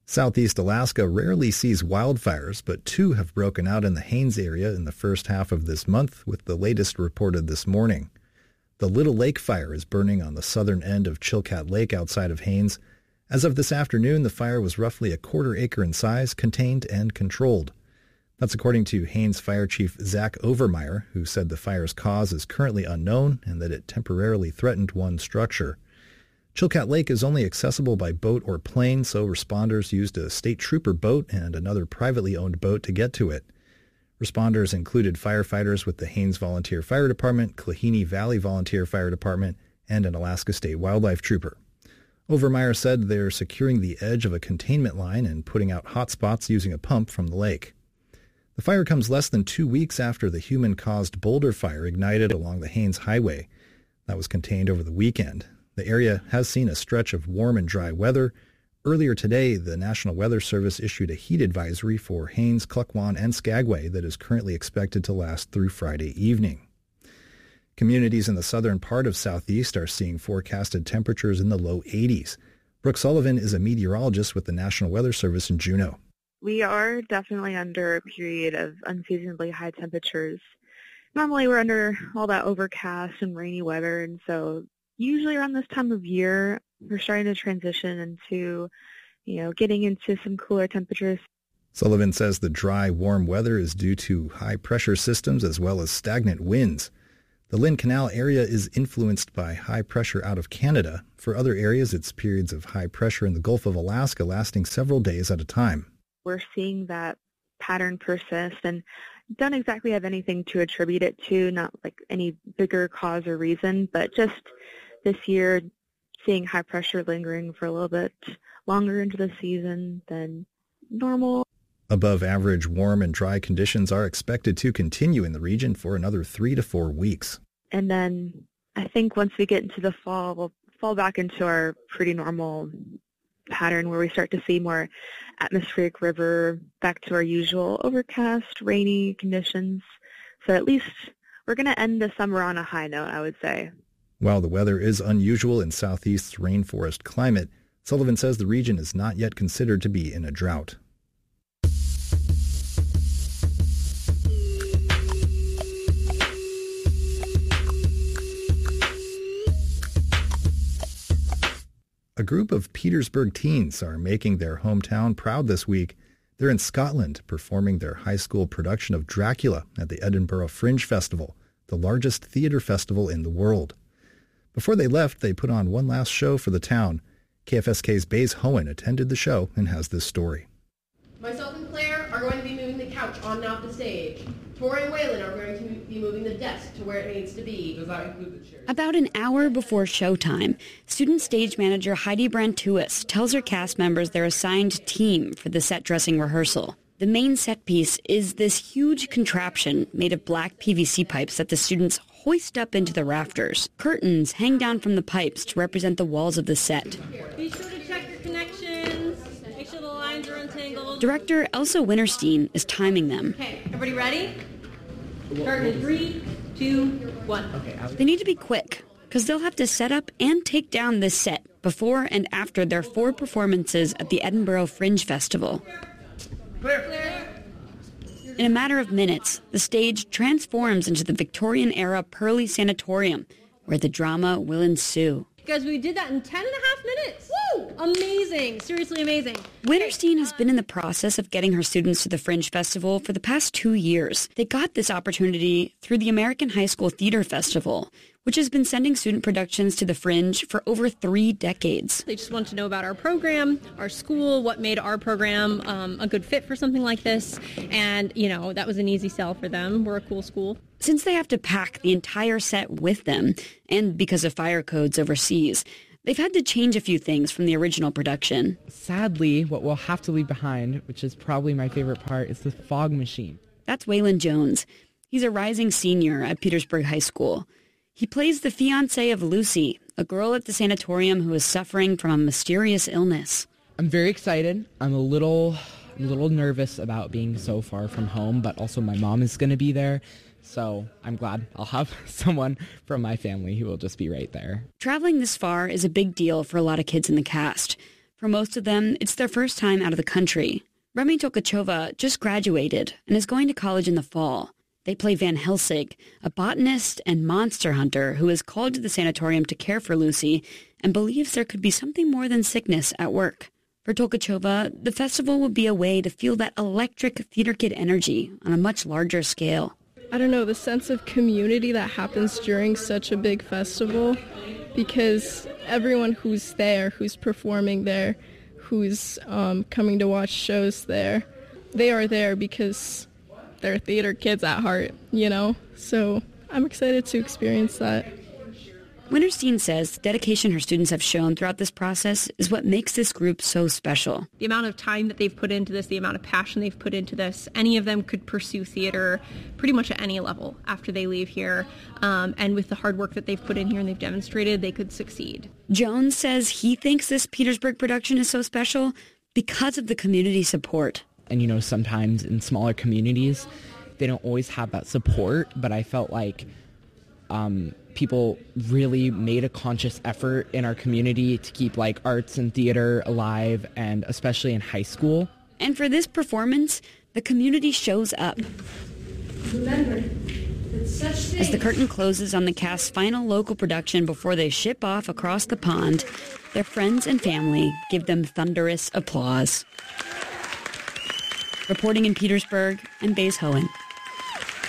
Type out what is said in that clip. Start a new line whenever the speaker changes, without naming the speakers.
Southeast Alaska rarely sees wildfires, but 2 have broken out in the Haines area in the first half of this month, with the latest reported this morning. The Little Lake fire is burning on the southern end of Chilkat Lake outside of Haines. As of this afternoon, the fire was roughly a quarter acre in size, contained and controlled. That's according to Haines Fire Chief Zach Overmeyer, who said the fire's cause is currently unknown and that it temporarily threatened one structure. Chilkat Lake is only accessible by boat or plane, so responders used a state trooper boat and another privately owned boat to get to it. Responders included firefighters with the Haines Volunteer Fire Department, Klahini Valley Volunteer Fire Department, and an Alaska State Wildlife Trooper. Overmeyer said they're securing the edge of a containment line and putting out hot spots using a pump from the lake. The fire comes less than 2 weeks after the human-caused boulder fire ignited along the Haines Highway. That was contained over the weekend. The area has seen a stretch of warm and dry weather. Earlier today, the National Weather Service issued a heat advisory for Haines, Klukwan, and Skagway that is currently expected to last through Friday evening. Communities in the southern part of Southeast are seeing forecasted temperatures in the low 80s. Brooke Sullivan is a meteorologist with the National Weather Service in Juneau.
We are definitely under a period of unseasonably high temperatures. Normally we're under all that overcast and rainy weather, and so usually around this time of year, we're starting to transition into, getting into some cooler temperatures.
Sullivan says the dry, warm weather is due to high-pressure systems as well as stagnant winds. The Lynn Canal area is influenced by high pressure out of Canada. For other areas, it's periods of high pressure in the Gulf of Alaska lasting several days at a time.
We're seeing that pattern persist and don't exactly have anything to attribute it to, not like any bigger cause or reason, but just this year seeing high pressure lingering for a little bit longer into the season than normal.
Above average warm and dry conditions are expected to continue in the region for another 3 to 4 weeks.
And then I think once we get into the fall, we'll fall back into our pretty normal pattern where we start to see more atmospheric river, back to our usual overcast, rainy conditions. So at least we're going to end the summer on a high note, I would say.
While the weather is unusual in Southeast's rainforest climate, Sullivan says the region is not yet considered to be in a drought. A group of Petersburg teens are making their hometown proud this week. They're in Scotland performing their high school production of Dracula at the Edinburgh Fringe Festival, the largest theater festival in the world. Before they left, they put on one last show for the town. KFSK's Baze Hohen attended the show and has this story.
Myself and Claire are going to be moving the couch on and off the stage. Tori and Waylon are going to be moving the desk to where it needs to be. Does that include the chairs?
About an hour before showtime, student stage manager Heidi Brantuis tells her cast members their assigned team for the set dressing rehearsal. The main set piece is this huge contraption made of black PVC pipes that the students hoist up into the rafters. Curtains hang down from the pipes to represent the walls of the set.
Be sure to check your connections. Make sure the lines are untangled.
Director Elsa Winterstein is timing them.
Okay, everybody ready? Starting in 3, 2, 1.
They need to be quick, because they'll have to set up and take down this set before and after their 4 performances at the Edinburgh Fringe Festival.
Clear.
In a matter of minutes, the stage transforms into the Victorian-era Purley Sanatorium, where the drama will ensue.
Guys, we did that in 10 and a half minutes. Woo! Amazing. Seriously amazing.
Winterstein has been in the process of getting her students to the Fringe Festival for the past 2 years. They got this opportunity through the American High School Theater Festival, which has been sending student productions to the Fringe for over 3 decades.
They just want to know about our program, our school, what made our program a good fit for something like this. And, that was an easy sell for them. We're a cool school.
Since they have to pack the entire set with them, and because of fire codes overseas, they've had to change a few things from the original production.
Sadly, what we'll have to leave behind, which is probably my favorite part, is the fog machine.
That's Waylon Jones. He's a rising senior at Petersburg High School. He plays the fiancé of Lucy, a girl at the sanatorium who is suffering from a mysterious illness.
I'm very excited. I'm a little nervous about being so far from home, but also my mom is going to be there. So I'm glad I'll have someone from my family who will just be right there.
Traveling this far is a big deal for a lot of kids in the cast. For most of them, it's their first time out of the country. Remy Tolkachova just graduated and is going to college in the fall. They play Van Helsing, a botanist and monster hunter who is called to the sanatorium to care for Lucy and believes there could be something more than sickness at work. For Tolkachova, the festival will be a way to feel that electric theater kid energy on a much larger scale.
I don't know, the sense of community that happens during such a big festival, because everyone who's there, who's performing there, who's coming to watch shows there, they are there because they're theater kids at heart, you know? So I'm excited to experience that.
Winterstein says the dedication her students have shown throughout this process is what makes this group so special.
The amount of time that they've put into this, the amount of passion they've put into this, any of them could pursue theater pretty much at any level after they leave here. And with the hard work that they've put in here and they've demonstrated, they could succeed.
Jones says he thinks this Petersburg production is so special because of the community support.
And, you know, sometimes in smaller communities, they don't always have that support, but I felt like people really made a conscious effort in our community to keep like arts and theater alive, and especially in high school.
And for this performance, the community shows up.
Remember,
as the curtain closes on the cast's final local production before they ship off across the pond, their friends and family give them thunderous applause. Reporting in Petersburg, I'm Baze Hohen.